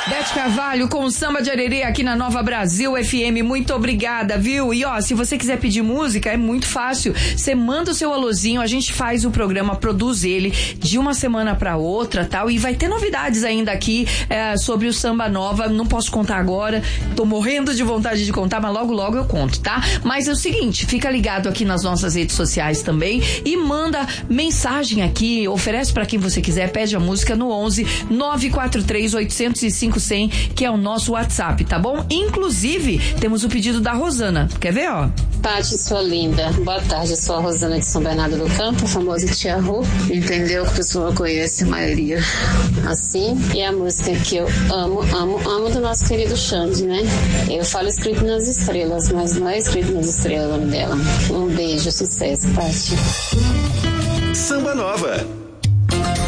Beth Carvalho com o Samba de Arerê aqui na Nova Brasil FM. Muito obrigada, viu? E ó, se você quiser pedir música, é muito fácil. Você manda o seu alôzinho, a gente faz o programa, produz ele de uma semana pra outra, tal. E vai ter novidades ainda aqui sobre o Samba Nova. Não posso contar agora, tô morrendo de vontade de contar, mas logo logo eu conto, tá? Mas é o seguinte, fica ligado aqui nas nossas redes sociais também e manda mensagem aqui, oferece pra quem você quiser, pede a música no 11 943 805 100, que é o nosso WhatsApp, tá bom? Inclusive, temos o pedido da Rosana. Quer ver, ó? Pati, sua linda. Boa tarde, eu sou a Rosana de São Bernardo do Campo, a famosa Tia Ru. Entendeu? Que a pessoa conhece a maioria assim. E a música que eu amo do nosso querido Xande, né? Eu falo escrito nas estrelas, mas não é escrito nas estrelas o nome dela. Um beijo, sucesso, Pati. Samba Nova.